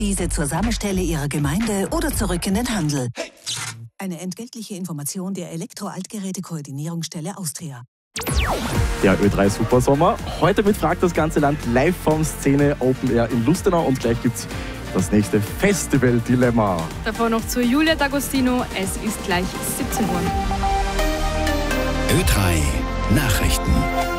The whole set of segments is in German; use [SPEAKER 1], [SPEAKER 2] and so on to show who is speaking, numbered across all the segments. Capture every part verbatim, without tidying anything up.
[SPEAKER 1] Diese zur Sammelstelle Ihrer Gemeinde oder zurück in den Handel.
[SPEAKER 2] Eine entgeltliche Information der Elektro-Altgeräte-Koordinierungsstelle Austria.
[SPEAKER 3] Der Ö drei Supersommer. Heute mit Frag das ganze Land live vom Szene Open Air in Lustenau und gleich gibt's das nächste Festival-Dilemma.
[SPEAKER 4] Davor noch zu Julia D'Agostino. Es ist gleich siebzehn Uhr.
[SPEAKER 5] Ö drei Nachrichten.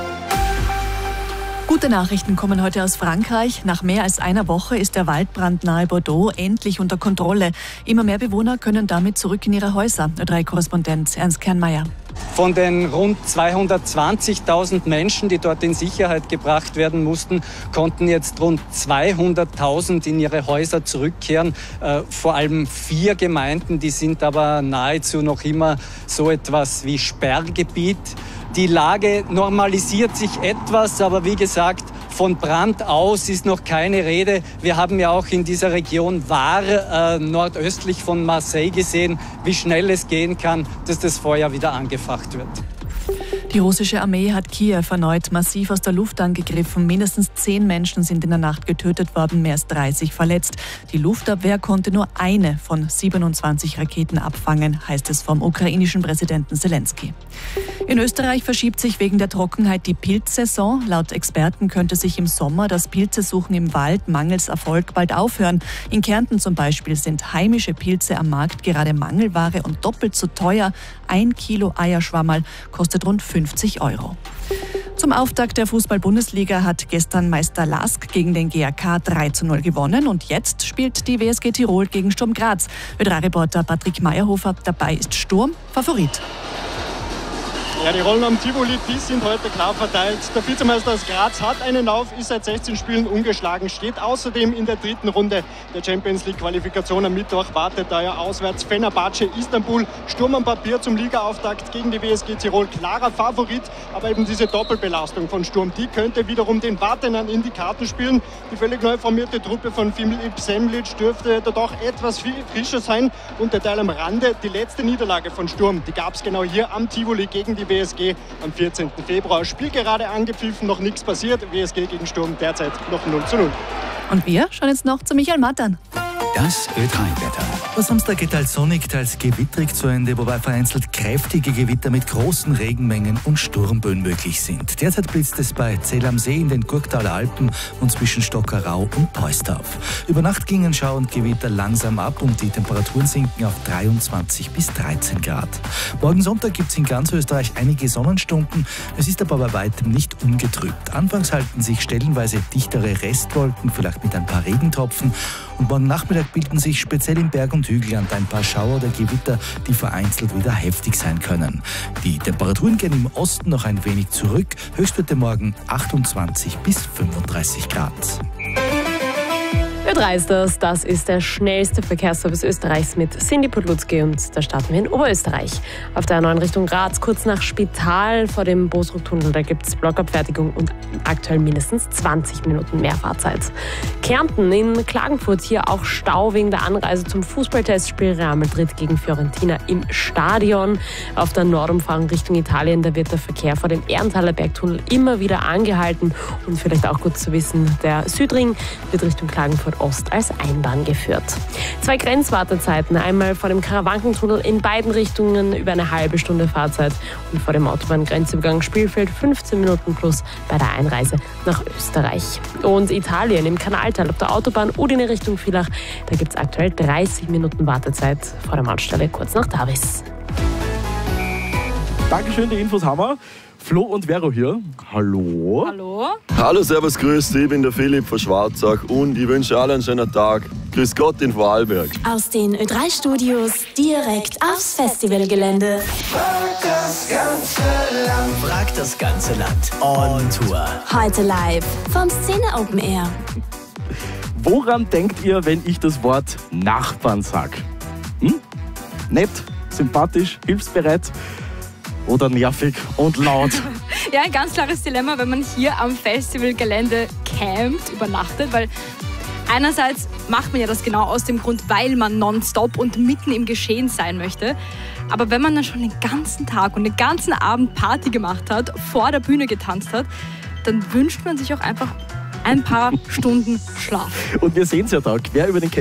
[SPEAKER 6] Gute Nachrichten kommen heute aus Frankreich. Nach mehr als einer Woche ist der Waldbrand nahe Bordeaux endlich unter Kontrolle. Immer mehr Bewohner können damit zurück in ihre Häuser. Ö drei Korrespondent Ernst Kernmeier.
[SPEAKER 7] Von den rund zweihundertzwanzigtausend Menschen, die dort in Sicherheit gebracht werden mussten, konnten jetzt rund zweihunderttausend in ihre Häuser zurückkehren. Äh, vor allem vier Gemeinden, die sind aber nahezu noch immer so etwas wie Sperrgebiet. Die Lage normalisiert sich etwas, aber wie gesagt, von Brand aus ist noch keine Rede. Wir haben ja auch in dieser Region Var, äh, nordöstlich von Marseille, gesehen, wie schnell es gehen kann, dass das Feuer wieder angefacht wird.
[SPEAKER 6] Die russische Armee hat Kiew erneut massiv aus der Luft angegriffen. Mindestens zehn Menschen sind in der Nacht getötet worden, mehr als dreißig verletzt. Die Luftabwehr konnte nur eine von siebenundzwanzig Raketen abfangen, heißt es vom ukrainischen Präsidenten Zelensky. In Österreich verschiebt sich wegen der Trockenheit die Pilzsaison. Laut Experten könnte sich im Sommer das Pilzesuchen im Wald mangels Erfolg bald aufhören. In Kärnten zum Beispiel sind heimische Pilze am Markt gerade Mangelware und doppelt so teuer. Ein Kilo Eierschwammerl kostet rund fünfzig Euro. Zum Auftakt der Fußball-Bundesliga hat gestern Meister Lask gegen den G A K drei zu null gewonnen und jetzt spielt die W S G Tirol gegen Sturm Graz. Ö drei Reporter Patrick Meyerhofer, dabei ist Sturm Favorit.
[SPEAKER 8] Ja, die Rollen am Tivoli, die sind heute klar verteilt. Der Vizemeister aus Graz hat einen Lauf, ist seit sechzehn Spielen ungeschlagen, steht außerdem in der dritten Runde der Champions League Qualifikation. Am Mittwoch wartet da ja auswärts Fenerbahce Istanbul. Sturm am Papier zum Ligaauftakt gegen die W S G Tirol. Klarer Favorit, aber eben diese Doppelbelastung von Sturm, die könnte wiederum den Wartenern in die Karten spielen. Die völlig neu formierte Truppe von Filip Semlic dürfte da doch etwas viel frischer sein. Und der Teil am Rande, die letzte Niederlage von Sturm, die gab es genau hier am Tivoli gegen die W S G am vierzehnten Februar. Spiel gerade angepfiffen, noch nichts passiert. W S G gegen Sturm derzeit noch null zu null.
[SPEAKER 6] Und wir schauen jetzt noch zu Michael Mattern.
[SPEAKER 5] Das Ö drei Wetter.
[SPEAKER 9] Der Samstag geht teils sonnig, teils gewittrig zu Ende, wobei vereinzelt kräftige Gewitter mit großen Regenmengen und Sturmböen möglich sind. Derzeit blitzt es bei Zell am See in den Gurktaler Alpen und zwischen Stockerau und Peusdorf. Über Nacht gingen Schauer und Gewitter langsam ab und die Temperaturen sinken auf dreiundzwanzig bis dreizehn Grad. Morgen Sonntag gibt es in ganz Österreich einige Sonnenstunden, es ist aber bei weitem nicht ungetrübt. Anfangs halten sich stellenweise dichtere Restwolken, vielleicht mit ein paar Regentropfen, und morgen Nachmittag bilden sich speziell im Berg- und Hügelland ein paar Schauer oder Gewitter, die vereinzelt wieder heftig sein können. Die Temperaturen gehen im Osten noch ein wenig zurück. Höchstwerte morgen achtundzwanzig bis fünfunddreißig Grad.
[SPEAKER 4] Ö drei ist das. Das ist der schnellste Verkehrsservice Österreichs mit Cindy Podlutzki und da starten wir in Oberösterreich. Auf der A neun Richtung Graz, kurz nach Spital vor dem Bosruck-Tunnel, da gibt es Blockabfertigung und aktuell mindestens zwanzig Minuten mehr Fahrzeit. Kärnten in Klagenfurt, hier auch Stau wegen der Anreise zum Fußballtestspiel Real Madrid gegen Fiorentina im Stadion. Auf der Nordumfahrung Richtung Italien, da wird der Verkehr vor dem Ehrenthaler Bergtunnel immer wieder angehalten und vielleicht auch gut zu wissen, der Südring wird Richtung Klagenfurt Ost als Einbahn geführt. Zwei Grenzwartezeiten, einmal vor dem Karawankentunnel in beiden Richtungen über eine halbe Stunde Fahrzeit und vor dem Autobahngrenzübergang Spielfeld fünfzehn Minuten plus bei der Einreise nach Österreich. Und Italien im Kanaltal auf der Autobahn Udine Richtung Villach, da gibt es aktuell dreißig Minuten Wartezeit vor der Mautstelle kurz nach Davis.
[SPEAKER 3] Dankeschön, die Infos haben wir. Flo und Vero hier. Hallo.
[SPEAKER 4] Hallo.
[SPEAKER 10] Hallo, servus, grüß dich, ich bin der Philipp von Schwarzach und ich wünsche allen einen schönen Tag. Grüß Gott in Vorarlberg.
[SPEAKER 11] Aus den Ö drei Studios direkt aufs Festivalgelände.
[SPEAKER 12] Frag das ganze Land.
[SPEAKER 5] Frag das ganze Land. On Tour.
[SPEAKER 11] Heute live vom Szene Open Air.
[SPEAKER 3] Woran denkt ihr, wenn ich das Wort Nachbarn sag? Hm? Nett, sympathisch, hilfsbereit oder nervig und laut?
[SPEAKER 4] Ja, ein ganz klares Dilemma, wenn man hier am Festivalgelände campt, übernachtet, weil einerseits macht man ja das genau aus dem Grund, weil man nonstop und mitten im Geschehen sein möchte. Aber wenn man dann schon den ganzen Tag und den ganzen Abend Party gemacht hat, vor der Bühne getanzt hat, dann wünscht man sich auch einfach
[SPEAKER 13] ein paar Stunden Schlaf.
[SPEAKER 3] Und wir sehen es ja da, quer über den